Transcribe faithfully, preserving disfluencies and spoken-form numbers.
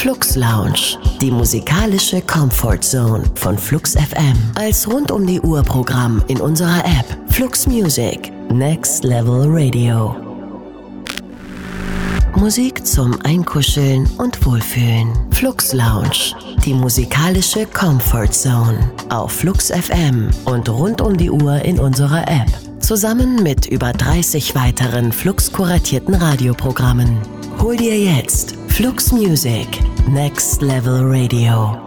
Flux Lounge, die musikalische Comfort Zone von Flux F M. Als rund-um-die-Uhr-Programm in unserer App Flux Music, Next Level Radio. Musik zum Einkuscheln und Wohlfühlen. Flux Lounge, die musikalische Comfort Zone auf Flux F M und rund um die Uhr in unserer App. Zusammen mit über dreißig weiteren Flux-kuratierten Radioprogrammen. Hol dir jetzt Flux Music, Next Level Radio.